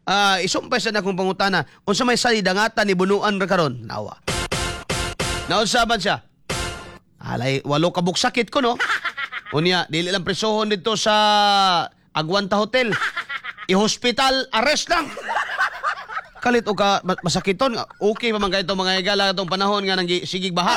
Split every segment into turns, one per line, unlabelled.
isumpay sa akong pangutana, unsa may salidangatan ni bunuan ra karon? Nawa. Naunsa man siya? Alay, 8 kabuk sakit ko, no? Unya, dili lang presohon dito sa Aguanta Hotel. I-hospital, arrest lang. Kalit o ka masakiton, okay pa man kayo itong mga igala itong panahon nga nang sigig baha.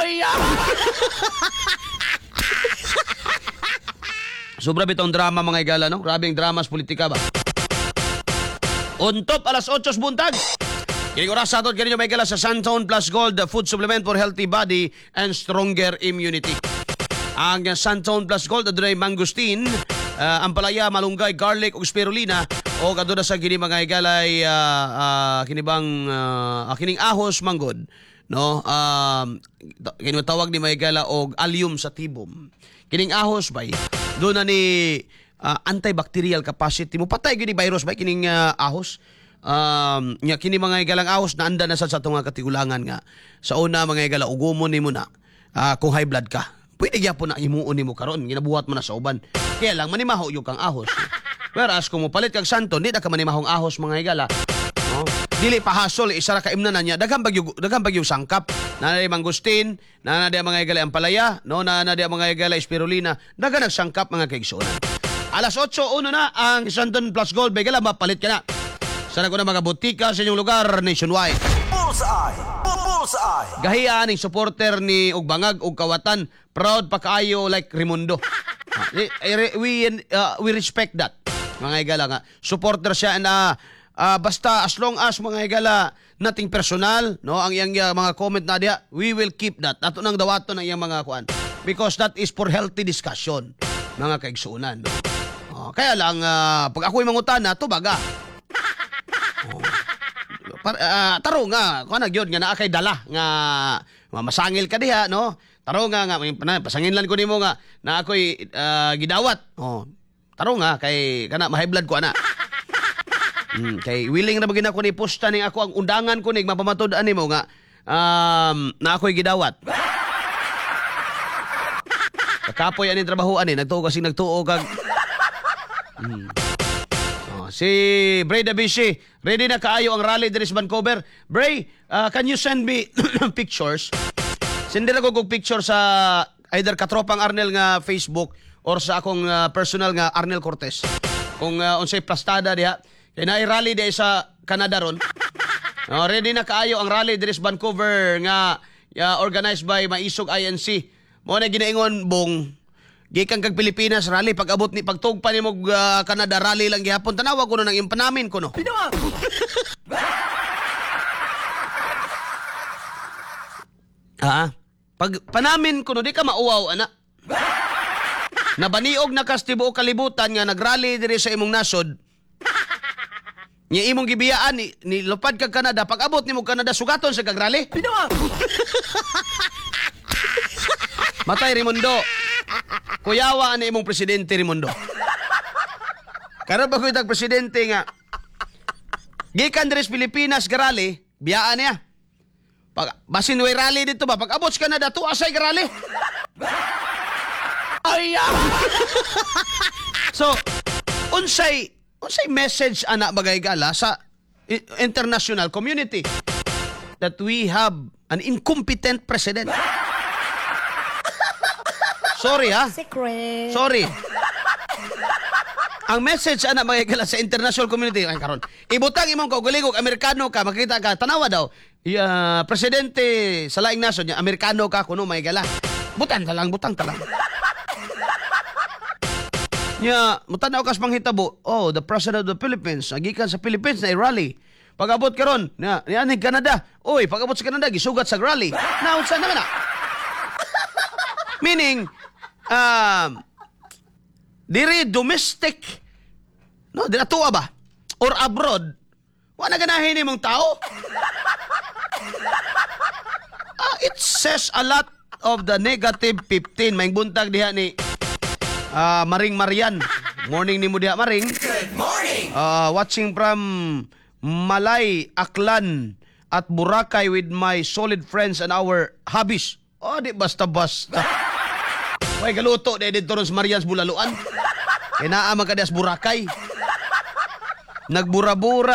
Sobra bitong drama mga igala, no? Grabing dramas politika ba? On top, alas 8 buntag. Kining oras sa aton kaninyo mga igala sa Santone Plus Gold, the food supplement for healthy body and stronger immunity. Ang Santone Plus Gold, adunay mangustin, ampalaya, malunggay, garlic ug spirulina o aduna sa kini mga igalay kining ahos manggod, no? Kini tawag ni mga igala og allium sativum. Kining ahos bay do na ni antibacterial capacity mo patay gyud ni virus bay kining ahos. Nya kini mga igalang ahos na anda na sa atong katigulangan nga sa una mga igala ugumon nimo na kung high blood ka. Pwede gyapon na imuon nimo karon, ginabuhat mo na sa uban. Kaya lang manimaho yung kang ahos. Whereas kung mo palit kag santo, di na ka manimahong ahos mga higala. No? Dili pa hasol isa ra ka imna na niya daghang bagyo sangkap. Nanay mangustin, nanay mga higala ampalaya, no, nanay mga higala spirulina, daghang nagsangkap mga kaigsuonan. Alas 8:01 na ang Santone Plus Gold, bagala mapalit ka na. Sana ko na mga butika sa inyong lugar nationwide.
Bullseye! Bullseye!
Gahiya ning supporter ni og bangag og kawatan, proud pa kaayo like Raimundo. We respect that. Mga igala nga, supporter siya na basta as long as mga igala nating personal, no, ang iyang mga comment na diha, we will keep that. Ato nang dawaton ang iyang mga kuan because that is for healthy discussion, mga kaigsuonan. No? Kaya lang pag ako'y mangutana, tubaga. Taro nga kuan gyud nga naa kay dala nga masangil ka diha, no? Taro nga pasanginlan ko nimo nga na ako'y gidawat. Taro nga kay kana ma-high blood ko ana. Kay willing na magina ko ni posta ning ako ang undangan ko ning mapamatud-an nimo nga na ako'y gidawat. Kakapoy ani trabahoan nagtuo kasi nagtuo kag si Bray Dabishi, ready na kaayo ang rally diri sa Vancouver. Bray, can you send me pictures? Sendira ko kog picture sa either katropang Arnel nga Facebook or sa akong personal nga Arnel Cortez. Kung unsay plastada diha, kay naay rally di sa Canada ron. Ready na kaayo ang rally diri sa Vancouver nga organized by Maisog INC. Mo na ginaingon bong gikan kag Pilipinas rally pag abot ni pagtugpa nimo Canada rally lang gihapon tanawa ko no nang impanamin ko no. Pag panamin ko no di ka mauwaw ana. Nabaniog na kas tibuok kalibutan nga nagrally diri sa imong nasod. Nya imong gibiyaan ni lupad kag Canada pag abot nimo Canada sugaton sa kag rally. Matay Raimundo. Kuyawa ani imong presidente Raimundo. Karon ba ko itag presidente nga gikan diri sa Pilipinas garali, biyaan niya. Pag basin way rally dito ba pag abot sa Canada tuwa say garali. So, unsay message ana bagay gala sa international community that we have an incompetent president. Sorry ha?
Secret.
Sorry. Ang message ana mga igala sa international community ay karon. Ibutang imong kaugaling Amerikano ka, makita ka tanawa daw. Presidente sa laing nasod niya, Amerikano ka kuno mga igala. Butang ta lang. Nya, mutanaw kas panghitabo. Oh, the president of the Philippines, agikan sa Philippines na i-rally. Pag-abot karon, ni Canada. Oy, pag-abot sa Canada gisugat sa rally. Naunsa naman na. Meaning, diri domestic, no, dira tuwa ba? Or abroad, wala ganahin ni mong tao. It says a lot of the negative 15. May buntag diha ni Maring Marian. Morning ni mo diha, Maring.
Good morning!
Watching from Malay, Aklan, at Boracay with my solid friends and our hobbies. Di basta-basta. Way galuto de dito sa Marians Bulaluan. Kaya naamang ka des Boracay. Nagbura-bura